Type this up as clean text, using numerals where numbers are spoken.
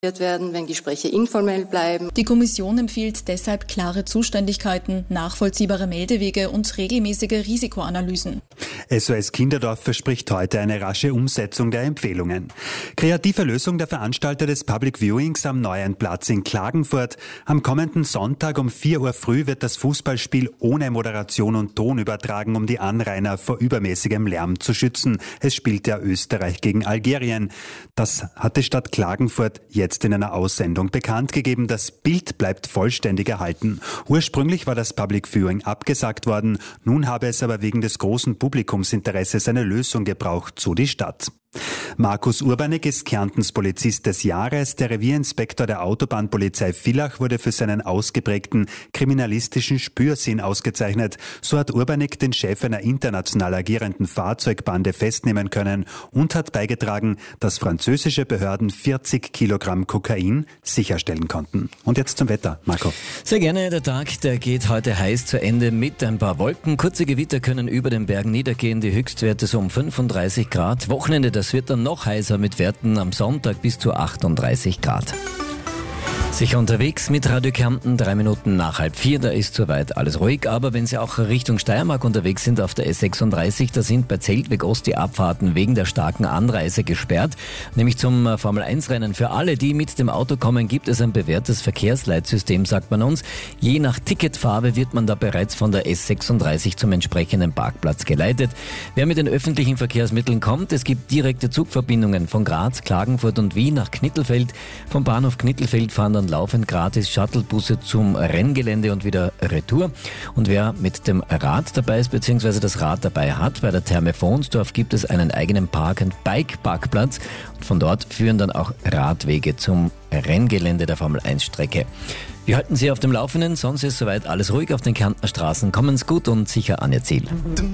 werden, wenn Gespräche informell bleiben. Die Kommission empfiehlt deshalb klare Zuständigkeiten, nachvollziehbare Meldewege und regelmäßige Risikoanalysen. SOS Kinderdorf verspricht heute eine rasche Umsetzung der Empfehlungen. Kreative Lösung der Veranstalter des Public Viewings am Neuen Platz in Klagenfurt. Am kommenden Sonntag um 4 Uhr früh wird das Fußballspiel ohne Moderation und Ton übertragen, um die Anrainer vor übermäßigem Lärm zu schützen. Es spielt ja Österreich gegen Algerien. Das hat die Stadt Klagenfurt jetzt in einer Aussendung bekannt gegeben. Das Bild bleibt vollständig erhalten. Ursprünglich war das Public Viewing abgesagt worden. Nun habe es aber wegen des großen Publikumsinteresses eine Lösung gebraucht, so die Stadt. Markus Urbanek ist Kärntens Polizist des Jahres. Der Revierinspektor der Autobahnpolizei Villach wurde für seinen ausgeprägten kriminalistischen Spürsinn ausgezeichnet. So hat Urbanek den Chef einer international agierenden Fahrzeugbande festnehmen können und hat beigetragen, dass französische Behörden 40 Kilogramm Kokain sicherstellen konnten. Und jetzt zum Wetter, Marco. Sehr gerne. Der Tag, der geht heute heiß zu Ende mit ein paar Wolken. Kurze Gewitter können über den Bergen niedergehen. Die Höchstwerte so um 35 Grad. Wochenende, das wird dann noch heißer mit Werten am Sonntag bis zu 38 Grad. Sicher unterwegs mit Radio Kärnten, 3 Minuten nach 3:30, da ist soweit alles ruhig. Aber wenn Sie auch Richtung Steiermark unterwegs sind auf der S36, da sind bei Zeltweg Ost die Abfahrten wegen der starken Anreise gesperrt. Nämlich zum Formel-1-Rennen. Für alle, die mit dem Auto kommen, gibt es ein bewährtes Verkehrsleitsystem, sagt man uns. Je nach Ticketfarbe wird man da bereits von der S36 zum entsprechenden Parkplatz geleitet. Wer mit den öffentlichen Verkehrsmitteln kommt, es gibt direkte Zugverbindungen von Graz, Klagenfurt und Wien nach Knittelfeld. Vom Bahnhof Knittelfeld fahren dann laufend gratis Shuttlebusse zum Renngelände und wieder retour. Und wer mit dem Rad dabei ist, beziehungsweise das Rad dabei hat, bei der Therme Fonsdorf gibt es einen eigenen Park-and-Bike-Parkplatz. Und von dort führen dann auch Radwege zum Renngelände der Formel-1-Strecke. Wir halten Sie auf dem Laufenden, sonst ist soweit alles ruhig auf den Kärntner Straßen. Kommen's gut und sicher an Ihr Ziel.